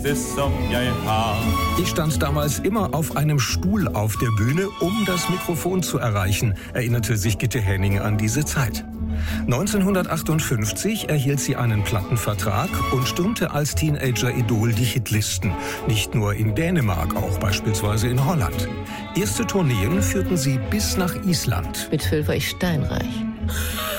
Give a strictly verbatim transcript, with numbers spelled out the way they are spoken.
Ich stand damals immer auf einem Stuhl auf der Bühne, um das Mikrofon zu erreichen, erinnerte sich Gitte Henning an diese Zeit. neunzehnhundertachtundfünfzig erhielt sie einen Plattenvertrag und stürmte als Teenager-Idol die Hitlisten. Nicht nur in Dänemark, auch beispielsweise in Holland. Erste Tourneen führten sie bis nach Island. Mit Phil war ich steinreich.